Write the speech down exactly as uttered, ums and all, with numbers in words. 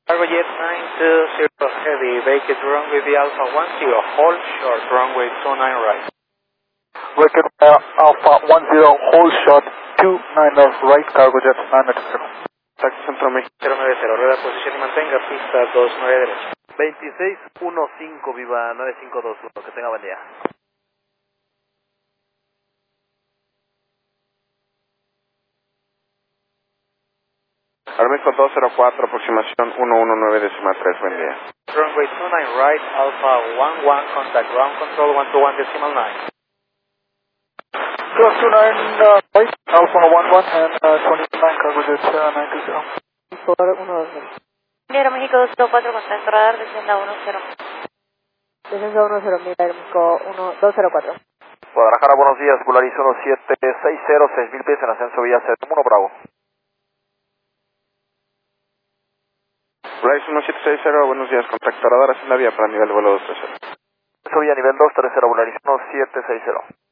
Cargojet nine two zero Heavy, vacate runway V Alpha one zero, hold short, runway two nine right. Vacate uh, Alpha one zero, hold short, two nine right, Cargojet nine meter zero. Taxi Centro México. cero nueve cero, rueda posición y mantenga, pista dos nueve derecha. veintiséis quince, viva nueve cinco dos uno, que tenga buen día. Armesto dos cero cuatro, aproximación uno uno nueve décima tres, buen día. Runway two nine right, Alpha one one, contact ground control one two one decimal nine. Cross two nine uh, right, Alpha one one and uh, twenty-nine, Cargojet uh, nine two zero. Por uno dos cero. Negro México dos cero cuatro, contacto radar, descienda uno cero. Descenso uno cero, mira México uno dos cero cuatro. Guadalajara, buenos días, Polaris uno siete seis cero, seis mil pies en ascenso vía C uno Bravo. Polaris uno siete seis cero, buenos días, contacto radar, hacienda vía para nivel vuelo dos tres cero. Ascenso vía nivel dos tres cero, Polaris uno siete seis cero.